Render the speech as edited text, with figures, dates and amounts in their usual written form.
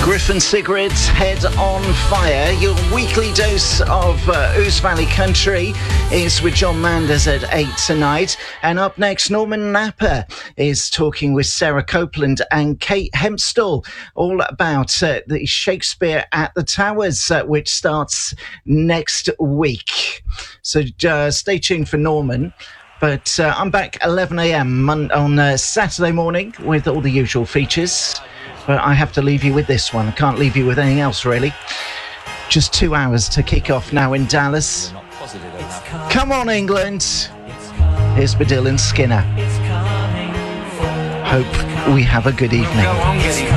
Griffin Cigarettes, Head on Fire. Your weekly dose of Ouse Valley Country is with John Manders at 8 tonight. And up next, Norman Napper is talking with Sarah Copeland and Kate Hempstall all about the Shakespeare at the Towers, which starts next week. So stay tuned for Norman. But I'm back 11 a.m. on Saturday morning with all the usual features. But I have to leave you with this one. I can't leave you with anything else, really. Just 2 hours to kick off now in Dallas. Come on, England. Here's Baddiel and Skinner. Hope we have a good evening.